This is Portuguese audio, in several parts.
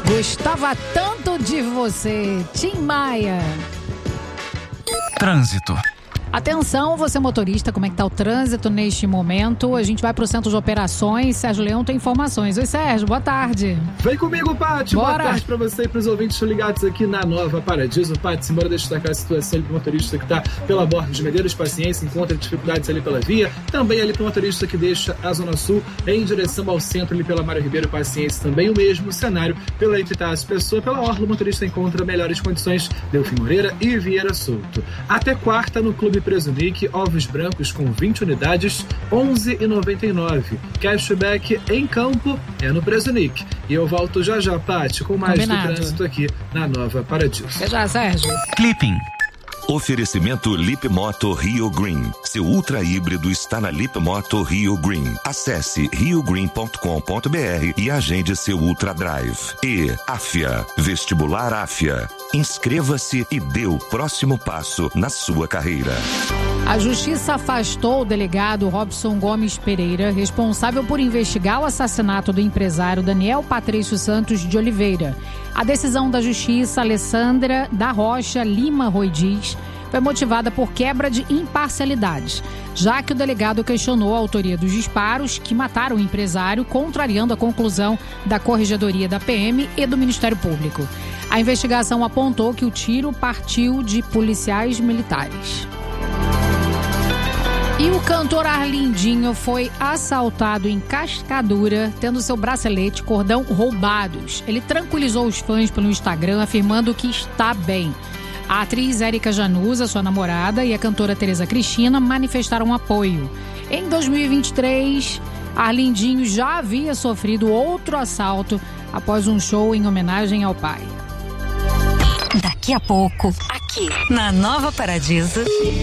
Gostava tanto de você, Tim Maia. Trânsito. Atenção, você motorista, como é que tá o trânsito neste momento? A gente vai pro centro de operações. Sérgio Leão tem informações. Oi, Sérgio, boa tarde. Vem comigo, Paty. Bora. Boa tarde pra você e pros ouvintes ligados aqui na Nova Paradiso. Paty, simbora destacar a situação ali pro motorista que tá pela Borda de Medeiros, paciência, encontra dificuldades ali pela via. Também ali pro motorista que deixa a Zona Sul em direção ao centro ali pela Mário Ribeiro, paciência. Também o mesmo cenário pela Epitácio Pessoa. Pela Orla, o motorista encontra melhores condições. Delfim Moreira e Vieira Souto. Até quarta no Clube Presunic, ovos brancos com 20 unidades, R$11,99. Cashback em campo é no Presunic. E eu volto já, Paty, com mais Combinado. do trânsito aqui na Nova Paradiso. Até já, Sérgio. Clipping. Oferecimento Lip Moto Rio Green. Seu ultra híbrido está na Lip Moto Rio Green. Acesse riogreen.com.br e agende seu Ultra Drive. E Afia, Vestibular Afia. Inscreva-se e dê o próximo passo na sua carreira. A Justiça afastou o delegado Robson Gomes Pereira, responsável por investigar o assassinato do empresário Daniel Patrício Santos de Oliveira. A decisão da Justiça, Alessandra da Rocha Lima Roidiz, foi motivada por quebra de imparcialidade, já que o delegado questionou a autoria dos disparos que mataram o empresário, contrariando a conclusão da Corregedoria da PM e do Ministério Público. A investigação apontou que o tiro partiu de policiais militares. E o cantor Arlindinho foi assaltado em Cascadura, tendo seu bracelete e cordão roubados. Ele tranquilizou os fãs pelo Instagram, afirmando que está bem. A atriz Érica Januza, sua namorada, e a cantora Tereza Cristina manifestaram apoio. Em 2023, Arlindinho já havia sofrido outro assalto após um show em homenagem ao pai. Daqui a pouco, aqui na Nova Paradiso.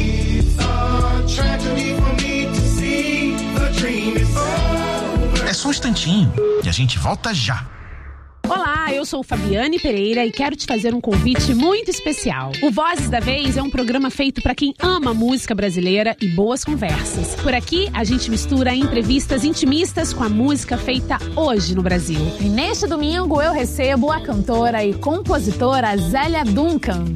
É só um instantinho e a gente volta já. Olá, eu sou Fabiane Pereira e quero te fazer um convite muito especial. O Vozes da Vez é um programa feito para quem ama música brasileira e boas conversas. Por aqui, a gente mistura entrevistas intimistas com a música feita hoje no Brasil. E neste domingo eu recebo a cantora e compositora Zélia Duncan.